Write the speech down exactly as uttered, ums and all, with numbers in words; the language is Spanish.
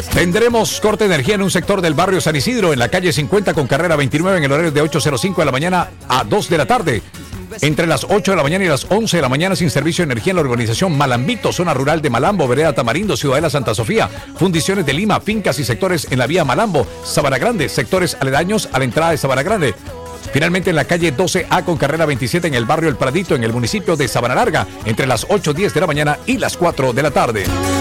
Tendremos corte de energía en un sector del barrio San Isidro, en la calle cincuenta con carrera veintinueve, en el horario de ocho cero cinco de la mañana a dos de la tarde. Entre las ocho de la mañana y las once de la mañana, sin servicio de energía en la organización Malambito, zona rural de Malambo, vereda Tamarindo, Ciudadela Santa Sofía, fundiciones de Lima, fincas y sectores en la vía Malambo, Sabana Grande, sectores aledaños a la entrada de Sabana Grande. Finalmente en la calle doce A con carrera veintisiete en el barrio El Pradito, en el municipio de Sabana Larga, entre las ocho y diez de la mañana y las cuatro de la tarde.